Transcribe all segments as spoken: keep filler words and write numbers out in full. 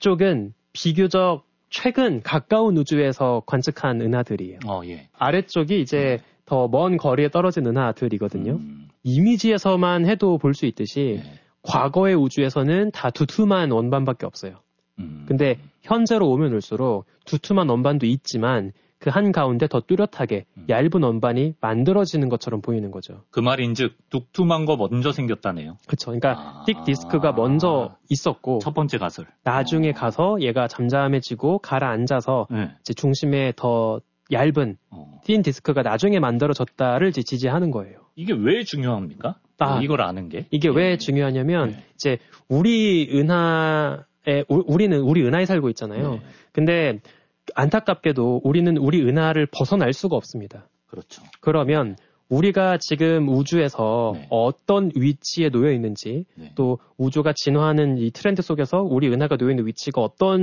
위쪽은 비교적 최근 가까운 우주에서 관측한 은하들이에요. 어, 예. 아래쪽이 이제 네. 더 먼 거리에 떨어진 은하들이거든요. 음. 이미지에서만 해도 볼 수 있듯이 예. 과거의 우주에서는 다 두툼한 원반밖에 없어요. 음. 근데 현재로 오면 올수록 두툼한 원반도 있지만 그 한가운데 더 뚜렷하게 음. 얇은 원반이 만들어지는 것처럼 보이는 거죠. 그 말인즉 두툼한 거 먼저 생겼다네요. 그렇죠. 그러니까 아. 틱 디스크가 먼저 있었고 첫 번째 가설. 나중에 어. 가서 얘가 잠잠해지고 가라앉아서 네. 이제 중심에 더 얇은 어. 틴 디스크가 나중에 만들어졌다를 이제 지지하는 거예요. 이게 왜 중요합니까? 아, 이걸 아는 게? 이게 예. 왜 중요하냐면 예. 이제 우리 은하에 우, 우리는 우리 은하에 살고 있잖아요. 네. 근데 안타깝게도 우리는 우리 은하를 벗어날 수가 없습니다. 그렇죠. 그러면 우리가 지금 우주에서 네. 어떤 위치에 놓여 있는지 네. 또 우주가 진화하는 이 트렌드 속에서 우리 은하가 놓여 있는 위치가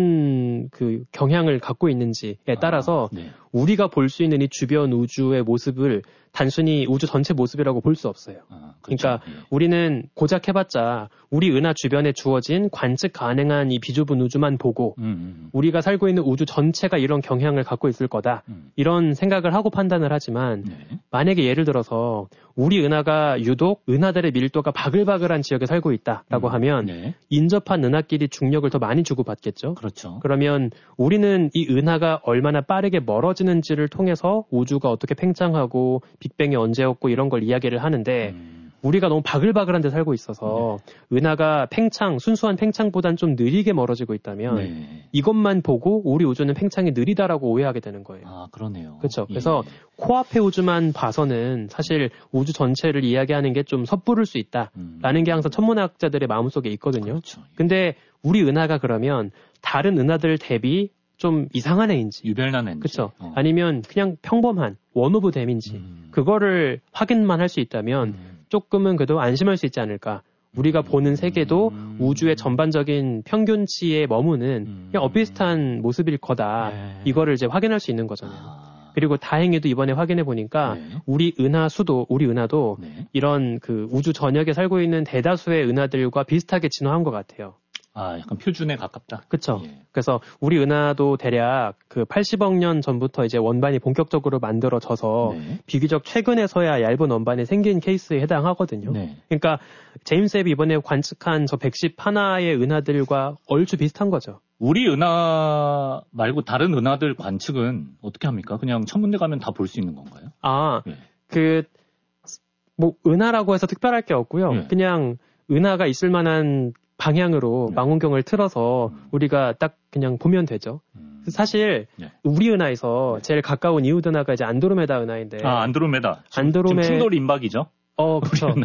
어떤 그 경향을 갖고 있는지에 따라서 아, 네. 우리가 볼 수 있는 이 주변 우주의 모습을 단순히 우주 전체 모습이라고 볼 수 없어요. 아, 그렇죠. 그러니까 예. 우리는 고작 해봤자 우리 은하 주변에 주어진 관측 가능한 이 비좁은 우주만 보고 음, 음. 우리가 살고 있는 우주 전체가 이런 경향을 갖고 있을 거다. 음. 이런 생각을 하고 판단을 하지만 네. 만약에 예를 들어서 우리 은하가 유독 은하들의 밀도가 바글바글한 지역에 살고 있다라고 음. 하면 네. 인접한 은하끼리 중력을 더 많이 주고받겠죠. 그렇죠. 그러면 우리는 이 은하가 얼마나 빠르게 멀어지는지를 통해서 우주가 어떻게 팽창하고 빅뱅이 언제였고 이런 걸 이야기를 하는데 음. 우리가 너무 바글바글한 데 살고 있어서 네. 은하가 팽창, 순수한 팽창보단 좀 느리게 멀어지고 있다면 네. 이것만 보고 우리 우주는 팽창이 느리다라고 오해하게 되는 거예요. 아, 그러네요. 그렇죠. 예. 그래서 코앞의 우주만 봐서는 사실 우주 전체를 이야기하는 게 좀 섣부를 수 있다라는 음. 게 항상 천문학자들의 마음속에 있거든요. 그렇죠. 예. 근데 우리 은하가 그러면 다른 은하들 대비 좀 이상한 애인지 유별난 애인지 그렇죠. 어. 아니면 그냥 평범한 원 오브 댐인지 음. 그거를 확인만 할 수 있다면 음. 조금은 그래도 안심할 수 있지 않을까. 우리가 음. 보는 세계도 음. 우주의 전반적인 평균치에 머무는 음. 그냥 엇비슷한 모습일 거다. 네. 이거를 이제 확인할 수 있는 거잖아요. 아. 그리고 다행히도 이번에 확인해 보니까 네. 우리 은하 수도, 우리 은하도 네. 이런 그 우주 전역에 살고 있는 대다수의 은하들과 비슷하게 진화한 것 같아요. 아, 약간 표준에 가깝다. 그렇죠. 예. 그래서 우리 은하도 대략 그 팔십억 년 전부터 이제 원반이 본격적으로 만들어져서 네. 비교적 최근에서야 얇은 원반이 생긴 케이스에 해당하거든요. 네. 그러니까 제임스 웹이 이번에 관측한 저 백십일의 은하들과 얼추 비슷한 거죠. 우리 은하 말고 다른 은하들 관측은 어떻게 합니까? 그냥 천문대 가면 다 볼 수 있는 건가요? 아, 예. 그 뭐 은하라고 해서 특별할 게 없고요. 예. 그냥 은하가 있을 만한 방향으로 네. 망원경을 틀어서 음. 우리가 딱 그냥 보면 되죠. 음. 사실 네. 우리 은하에서 네. 제일 가까운 이웃 은하가 이제 안드로메다 은하인데. 아, 안드로메다. 안드로메 지금 충돌 임박이죠. 어, 그렇죠.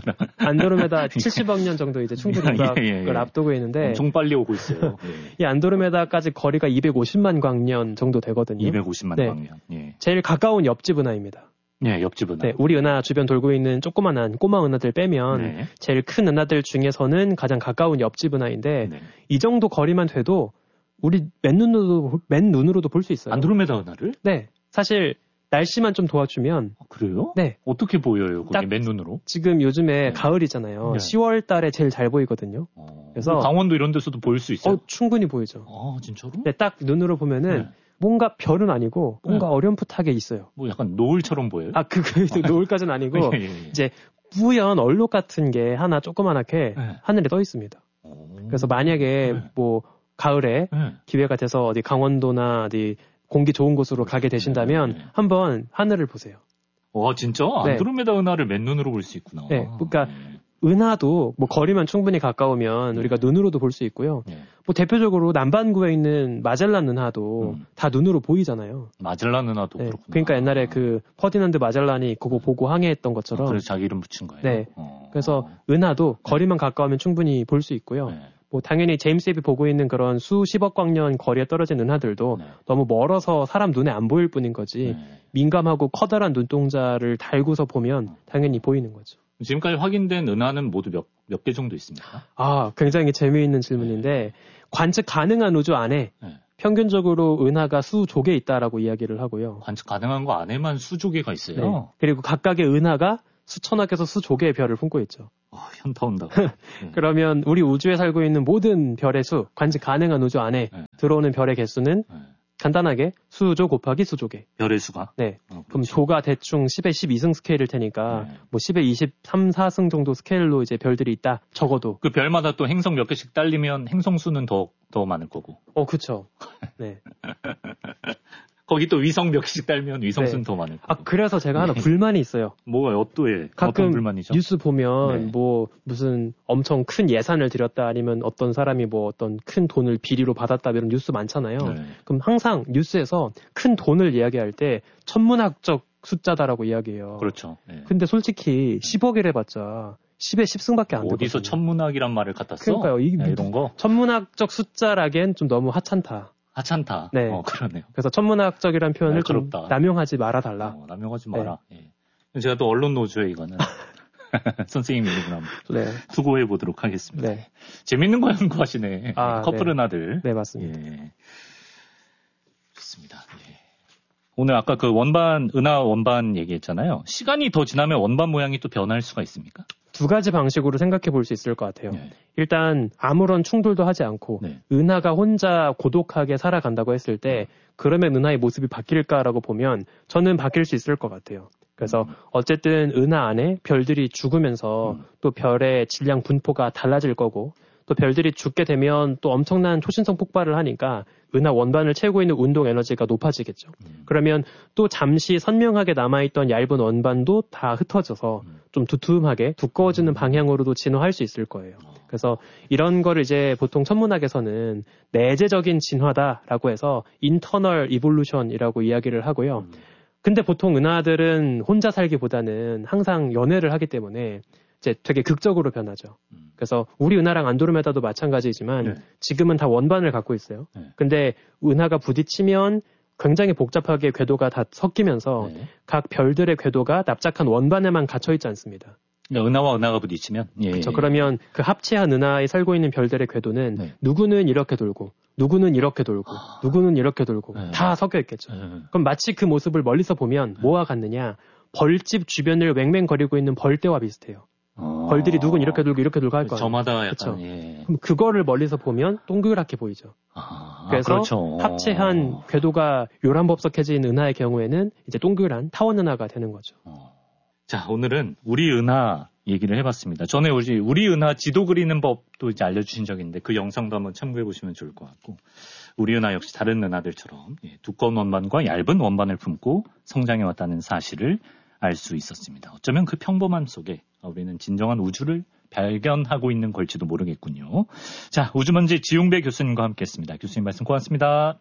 안드로메다 칠십억 년 정도 이제 충돌 임박을 예, 예, 예. 앞두고 있는데 엄청 빨리 오고 있어요. 예. 이 안드로메다까지 거리가 이백오십만 광년 정도 되거든요. 이백오십만 네. 광년. 예. 제일 가까운 옆집 은하입니다. 네, 옆집 은하. 네, 우리 은하 주변 돌고 있는 조그만한 꼬마 은하들 빼면 네. 제일 큰 은하들 중에서는 가장 가까운 옆집 은하인데 네. 이 정도 거리만 돼도 우리 맨눈으로도 맨 눈으로도 볼 수 있어요. 안드로메다 은하를? 네, 사실 날씨만 좀 도와주면. 아, 그래요? 네. 어떻게 보여요? 그게 맨눈으로? 지금 요즘에 네. 가을이잖아요. 네. 시월 달에 제일 잘 보이거든요. 어, 그래서 강원도 이런 데서도 보일 수 있어요? 어, 충분히 보이죠. 아, 진짜로? 네, 딱 눈으로 보면은. 네. 뭔가 별은 아니고 뭔가 네. 어렴풋하게 있어요. 뭐 약간 노을처럼 보여요? 아, 그, 그, 그 노을까지는 아니고 예, 예, 예. 이제 뿌연 얼룩 같은 게 하나 조그만하게 네. 하늘에 떠 있습니다. 오. 그래서 만약에 네. 뭐 가을에 네. 기회가 돼서 어디 강원도나 어디 공기 좋은 곳으로 가게 되신다면 네. 한번 하늘을 보세요. 와, 진짜? 네. 안드로메다 은하를 맨눈으로 볼 수 있구나. 네, 그러니까 네. 은하도 뭐 거리만 충분히 가까우면 네. 우리가 눈으로도 볼 수 있고요. 네. 뭐 대표적으로 남반구에 있는 마젤란 은하도 음. 다 눈으로 보이잖아요. 마젤란 은하도 네. 그렇구나. 그러니까 옛날에 그 퍼디난드 마젤란이 그거 보고 항해했던 것처럼. 아, 그래서 자기 이름 붙인 거예요. 네. 어. 그래서 은하도 네. 거리만 가까우면 충분히 볼 수 있고요. 네. 뭐 당연히 제임스 웹이 보고 있는 그런 수십억 광년 거리에 떨어진 은하들도 네. 너무 멀어서 사람 눈에 안 보일 뿐인 거지. 네. 민감하고 커다란 눈동자를 달고서 보면 당연히 보이는 거죠. 지금까지 확인된 은하는 모두 몇, 몇 개 정도 있습니까? 아, 굉장히 재미있는 질문인데, 네. 관측 가능한 우주 안에 네. 평균적으로 은하가 수조개 있다라고 이야기를 하고요. 관측 가능한 거 안에만 수조개가 있어요? 네. 그리고 각각의 은하가 수천억에서 수조 개의 별을 품고 있죠. 어, 현타 온다. 네. 그러면 우리 우주에 살고 있는 모든 별의 수, 관측 가능한 우주 안에 네. 들어오는 별의 개수는 네. 간단하게 수조 곱하기 수조개. 별의 수가? 네. 어, 그럼 조가 대충 십의 십이 승 스케일일 테니까 네. 뭐 십의 이십삼, 사 승 정도 스케일로 이제 별들이 있다. 적어도. 그 별마다 또 행성 몇 개씩 딸리면 행성 수는 더, 더 많을 거고. 어, 그쵸. 네. 거기 또 위성 몇 개씩 딸면 위성 수는 네. 더 많을 거고. 아, 그래서 제가 하나 불만이 있어요. 뭐가 어떠해? 가끔 어떤 불만이죠? 뉴스 보면 네. 뭐 무슨 엄청 큰 예산을 들였다 아니면 어떤 사람이 뭐 어떤 큰 돈을 비리로 받았다 이런 뉴스 많잖아요. 네. 그럼 항상 뉴스에서 큰 돈을 이야기할 때 천문학적 숫자다라고 이야기해요. 그렇죠. 네. 근데 솔직히 십억을 해봤자 십의 십 승밖에 안 되거든요. 어디서 천문학이란 말을 갖다 써? 그러니까요. 이, 네, 이런 거? 천문학적 숫자라기엔 좀 너무 하찮다. 하찮다. 네. 어, 그러네요. 그래서 천문학적이라는 표현을 좀 남용하지 말아달라. 어, 남용하지 마라. 네. 예. 제가 또 언론 노조에 이거는 선생님이 이구나. 네. 수고해 보도록 하겠습니다. 네. 재밌는 거 연구하시네. 아, 커플은 네. 아들. 네, 맞습니다. 예. 좋습니다. 예. 오늘 아까 그 원반, 은하 원반 얘기했잖아요. 시간이 더 지나면 원반 모양이 또 변할 수가 있습니까? 두 가지 방식으로 생각해 볼 수 있을 것 같아요. 네. 일단 아무런 충돌도 하지 않고 네. 은하가 혼자 고독하게 살아간다고 했을 때 그러면 은하의 모습이 바뀔까라고 보면 저는 바뀔 수 있을 것 같아요. 그래서 음. 어쨌든 은하 안에 별들이 죽으면서 음. 또 별의 질량 분포가 달라질 거고 또 별들이 죽게 되면 또 엄청난 초신성 폭발을 하니까 은하 원반을 채우고 있는 운동 에너지가 높아지겠죠. 음. 그러면 또 잠시 선명하게 남아있던 얇은 원반도 다 흩어져서 음. 좀 두툼하게 두꺼워지는 방향으로도 진화할 수 있을 거예요. 그래서 이런 거를 이제 보통 천문학에서는 내재적인 진화다라고 해서 인터널 이볼루션이라고 이야기를 하고요. 음. 근데 보통 은하들은 혼자 살기보다는 항상 연애를 하기 때문에 이제 되게 극적으로 변하죠. 음. 그래서 우리 은하랑 안드로메다도 마찬가지지만 네. 지금은 다 원반을 갖고 있어요. 네. 근데 은하가 부딪히면 굉장히 복잡하게 궤도가 다 섞이면서 네. 각 별들의 궤도가 납작한 원반에만 갇혀 있지 않습니다. 은하와 은하가 부딪히면? 예, 그렇죠. 예. 그러면 그 합체한 은하에 살고 있는 별들의 궤도는 네. 누구는 이렇게 돌고 누구는 이렇게 돌고 아... 누구는 이렇게 돌고 네. 다 섞여 있겠죠. 네. 그럼 마치 그 모습을 멀리서 보면 뭐와 같느냐? 벌집 주변을 왱왱거리고 있는 벌떼와 비슷해요. 아... 벌들이 누군 이렇게 돌고 이렇게 돌고 할 거예요. 저마다 약간 예. 그럼 그거를 멀리서 보면 동그랗게 보이죠. 아... 그래서 그렇죠. 합체한 궤도가 요란법석해진 은하의 경우에는 이제 동그란 타원 은하가 되는 거죠. 어... 자, 오늘은 우리 은하 얘기를 해봤습니다. 전에 우리, 우리 은하 지도 그리는 법도 이제 알려주신 적이 있는데 그 영상도 한번 참고해보시면 좋을 것 같고 우리 은하 역시 다른 은하들처럼 예, 두꺼운 원반과 얇은 원반을 품고 성장해왔다는 사실을 알 수 있었습니다. 어쩌면 그 평범함 속에 우리는 진정한 우주를 발견하고 있는 걸지도 모르겠군요. 자, 우주먼지 지용배 교수님과 함께했습니다. 교수님 말씀 고맙습니다.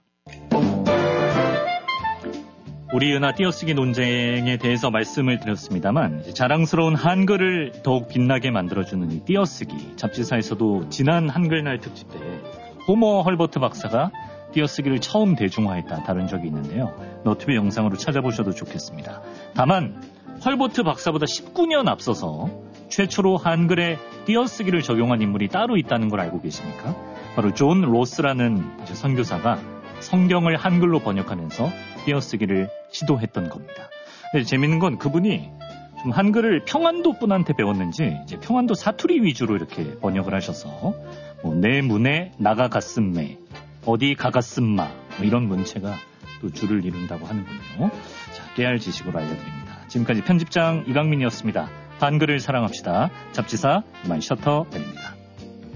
우리 은하 띄어쓰기 논쟁에 대해서 말씀을 드렸습니다만 자랑스러운 한글을 더욱 빛나게 만들어주는 이 띄어쓰기 잡지사에서도 지난 한글날 특집 때 호머 헐버트 박사가 띄어쓰기를 처음 대중화했다 다룬 적이 있는데요. 너튜브 영상으로 찾아보셔도 좋겠습니다. 다만 헐버트 박사보다 십구 년 앞서서 최초로 한글에 띄어쓰기를 적용한 인물이 따로 있다는 걸 알고 계십니까? 바로 존 로스라는 선교사가 성경을 한글로 번역하면서 띄어쓰기를 시도했던 겁니다. 근데 재밌는 건 그분이 좀 한글을 평안도 분한테 배웠는지 이제 평안도 사투리 위주로 이렇게 번역을 하셔서 뭐 내 문에 나가갔음매 어디 가갔음마 뭐 이런 문체가 또 줄을 이룬다고 하는군요. 자, 깨알 지식으로 알려드립니다. 지금까지 편집장 이강민이었습니다. 한글을 사랑합시다. 잡지사 이만 셔터 벨입니다.